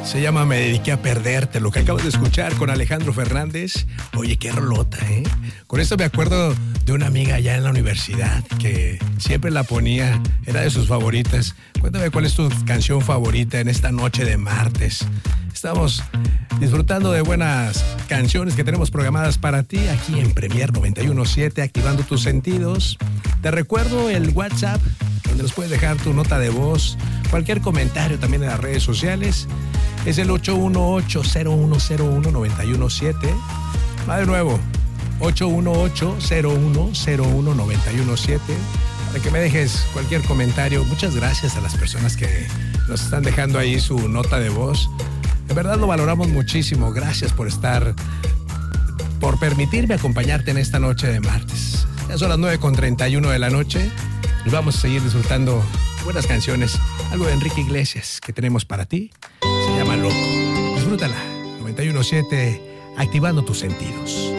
Se llama Me dediqué a perderte, lo que acabas de escuchar con Alejandro Fernández. Oye, qué rolota, ¿eh? Con esto me acuerdo de una amiga allá en la universidad que siempre la ponía, era de sus favoritas. Cuéntame cuál es tu canción favorita en esta noche de martes. Estamos disfrutando de buenas canciones que tenemos programadas para ti aquí en Premier 91.7, activando tus sentidos. Te recuerdo el WhatsApp, donde nos puedes dejar tu nota de voz, cualquier comentario también en las redes sociales. Es el 818-0101-917. Va de nuevo, 818-0101-917, para que me dejes cualquier comentario. Muchas gracias a las personas que nos están dejando ahí su nota de voz. De verdad lo valoramos muchísimo. Gracias por permitirme acompañarte en esta noche de martes. Ya son las 9:31 de la noche y vamos a seguir disfrutando buenas canciones. Algo de Enrique Iglesias que tenemos para ti. Se llama Loco. Disfrútala. 91.7, activando tus sentidos.